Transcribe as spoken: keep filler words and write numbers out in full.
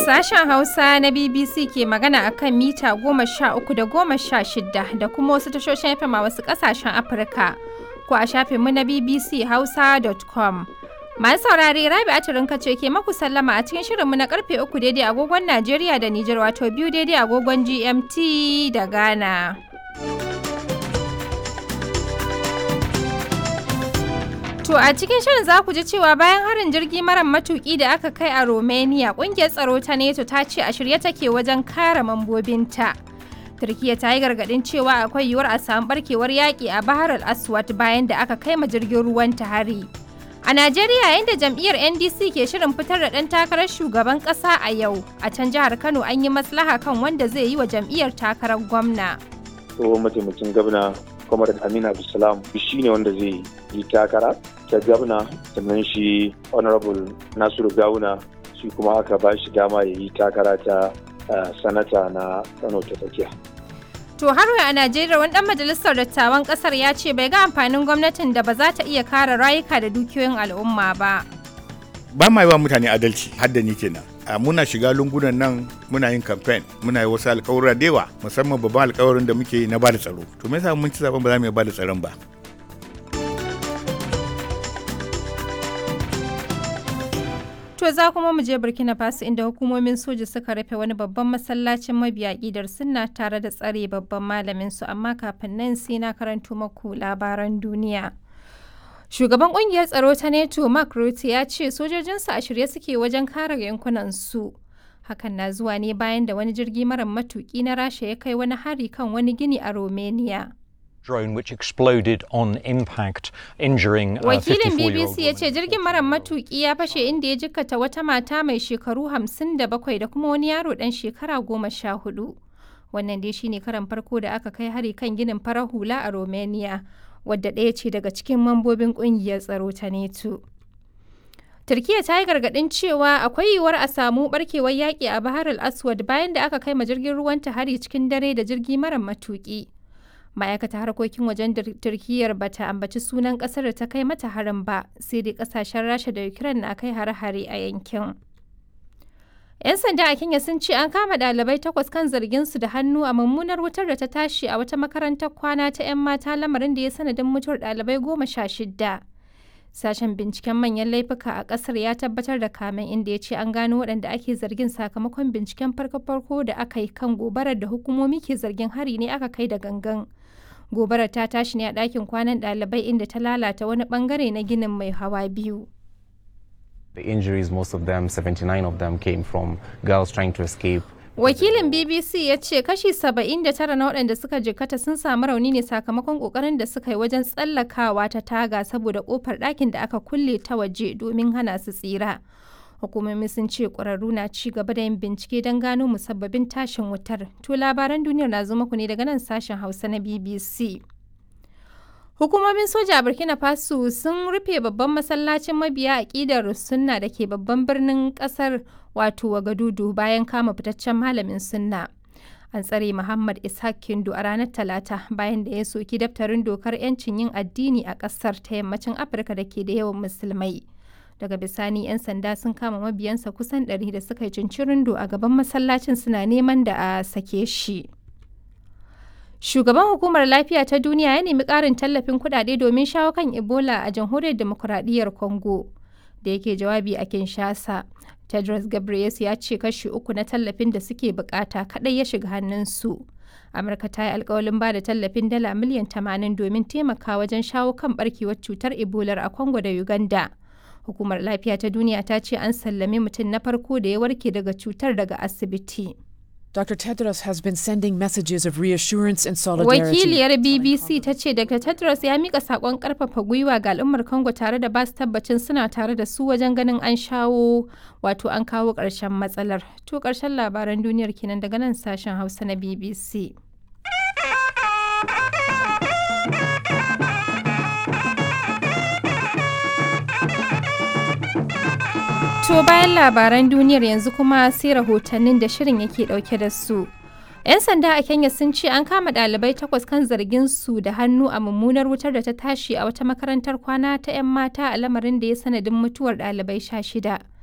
Sashen Hausa na B B C ke magana a kan mita goma sha uku da goma sha shida da kuma wasu tashoshin F M a wasu ƙasashen Afirka ko a shafinmu na b b c hausa dot com. Masu saurare Rabi'a Turinka ce ke maku sallama a cikin shirinmu na karfe uku daidai agogon Najeriya da Nijar wato biyu daidai agogon G M T da Ghana. To a cikin shirin za ku ji cewa bayan harin jirgi mara matuki da aka kai a Romania, kungiyar tsaro ta NATO ta ce a shirye take wajen kare mambobinta. Turkiyya ta yi gargadin cewa akwai yiwuwar a samu barkewar yaƙi a Bahar al-Aswad bayan da aka kai ma jirgin ruwan ta hari. A Najeriya, yayin da jam'iyyar N D C ke shirin fitar da ɗan takarar shugaban ƙasa a yau, a can jihar Kano an yi maslaha kan wanda zai yi wa jam'iyyar takarar gwamna. Tsohon mataimakin gwamna Kwamar Aminu Abdulsalam shi ne wanda zai yi takara ta gwamna, sannan shi Honorable Nasiru Gawuna shi kuma aka ba shi dama ya yi takara ta sanata na Kano ta tsakiya. To har a Najeriya wani dan majalisar dattawan kasar ya ce bai ga amfanin gwamnatin da ba za ta iya kare rayuka da dukiyoyin al'umma ba. Ba ma yi wa mutane adalci har da ni kenan. Muna shiga lungunan nan muna yin campaign, muna yi wasu alƙawura da yawa, musamman babban alƙawarin da muke yi na bada tsaro. To me yasa mun ci zaben ba za mu yi bada tsaron ba? To za kuma mu je Burkina Faso inda hukumomin soja suka rufe wani babban masallacin mabiya ƙidar sunna tare da tsare babban malamin su, amma kafin nan sai na karanto maku labaran duniya. Shugaban kungiyar tsaro ta NATO Mark Rutte ya ce sojojinsu a shirye suke wajen kare yankunan su. Hakan na zuwa ne bayan da wani jirgi mara matuki na Rasha ya kai wani hari kan wani gini a Romania. Drone which exploded on impact, injuring a Wakilin B B fifty-four-year-old C ya ce jirgin mara matuki ya fashe inda ya jikkata wata mata mai shekaru hamsin da bakwai da kuma wani yaro dan shekara goma sha hudu. Wannan dai shine karan farko da aka kai hari kan ginin farar hula a Romania, wadda ɗaya ce daga cikin mambobin ƙungiyar tsaro ta NATO. Turkiyya ta yi gargaɗin cewa akwai yiwuwar a samu barkewar yaƙi a Bahar al-Aswad bayan da aka kai ma jirgin ruwan ta hari cikin dare da jirgi mara matuki. Ma'aikatar harkokin wajen Turkiyyar ba ta ambaci sunan ƙasar da ta kai mata harin ba, sai dai ƙasashen Rasha da Ukraine na kai hare-hare a yankin. 'Yan sanda a Kenya sun ce an kama ɗalibai takwas kan zarginsu da hannu a mummunar wutar da ta tashi a wata makarantar kwana ta 'yan mata, lamarin da ya sanadin mutuwar ɗalibai goma sha shidda. Sashen binciken manyan laifuka a ƙasar ya tabbatar da kamen, inda ya ce an gano waɗanda ake zargin sakamakon binciken farko-farko da aka yi kan gobarar da hukumomi ke zargin hari ne aka kai da gangan. Gobarar ta tashi ne a ɗakin kwanan ɗalibai inda ta lalata wani ɓangare na ginin mai hawa biyu. The injuries, most of them, seventy-nine of them, came from girls trying to escape. Wakilin B B C ya ce kashi saba'in da tara na waɗanda suka jikkata sun samu rauni ne sakamakon ƙoƙarin da suka yi wajen tsallakawa ta taga saboda ƙofar ɗakin da aka kulle ta waje domin hana su tsira. Hukumomi sun ce ƙwararru na ci gaba da yin bincike don gano musabbabin tashin wutar. To labaran duniyar na zo muku ne daga nan sashen Hausa na B B C. Hukumomin soja a Burkina Faso sun rufe babban masallacin mabiya aƙidar sunna da ke babban birnin ƙasar wato Wagadudu bayan kama fitaccen malamin sunna. An tsare Muhammad Ishaq Kindo a ranar Talata bayan da ya soki daftarin dokar 'yancin yin addini a ƙasar ta yammacin Afirka da ke da yawan musulmai. Daga bisani 'yan sanda sun kama mabiyansa kusan ɗari da suka yi cincirindo a gaban masallacin suna neman da a sake shi. Shugaban Hukumar Lafiya ta Duniya ya nemi ƙarin tallafin kuɗaɗe domin shawo kan Ebola a Jamhuriyar Demokuraɗiyyar Congo. Da yake jawabi a Kinshasa, Tedros Ghebreyesus ya ce kashi uku na tallafin da suke bukata kaɗai ya shiga hannunsu. Amurka ta yi alkawalin ba da tallafin dala miliyan tamanin domin taimaka wajen shawo kan barkewar cutar Ebola a Congo da Uganda. Hukumar Lafiya ta Duniya ta ce an sallami mutum na farko da ya warke daga cutar daga asibiti. Doctor Tedros has been sending messages of reassurance and solidarity. Wakiliyar B B C ta ce Doctor Tedros ya mika sakon karfafa gwiwa ga al'ummar Congo tare da ba su tabbacin suna tare da su wajen ganin an shawo wato an kawo ƙarshen matsalar. To ƙarshen labaran duniyar kenan daga nan sashen Hausa na B B C. To bayan labaran duniyar yanzu kuma sai rahotannin da shirin yake dauke da su. 'Yan sanda a Kenya sun ce an kama ɗalibai takwas kan zargin su da hannu a mummunar wutar da ta tashi a wata makarantar kwana ta 'yan mata a lamarin da ya sanadin mutuwar ɗalibai sha shida.